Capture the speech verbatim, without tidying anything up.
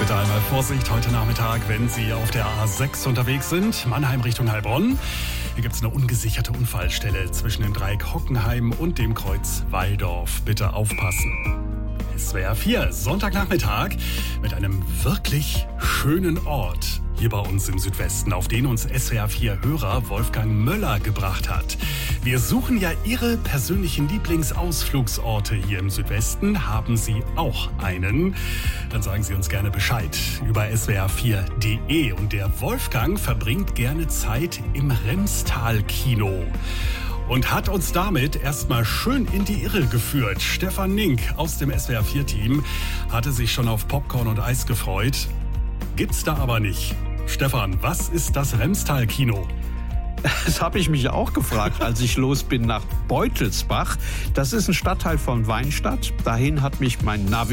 bitte einmal Vorsicht heute Nachmittag, wenn Sie auf der A sechs unterwegs sind, Mannheim Richtung Heilbronn. Hier gibt es eine ungesicherte Unfallstelle zwischen dem Dreieck Hockenheim und dem Kreuz Walldorf. Bitte aufpassen. S W R vier, Sonntagnachmittag mit einem wirklich schönen Ort hier bei uns im Südwesten, auf den uns S W R vier Hörer Wolfgang Möller gebracht hat. Wir suchen ja Ihre persönlichen Lieblingsausflugsorte hier im Südwesten. Haben Sie auch einen? Dann sagen Sie uns gerne Bescheid über S W R vier punkt de. Und der Wolfgang verbringt gerne Zeit im Remstal-Kino und hat uns damit erstmal schön in die Irre geführt. Stefan Nink aus dem S W R vier Team hatte sich schon auf Popcorn und Eis gefreut. Gibt's da aber nicht. Stefan, was ist das Remstal-Kino? Das habe ich mich auch gefragt, als ich los bin nach Beutelsbach. Das ist ein Stadtteil von Weinstadt. Dahin hat mich mein Navi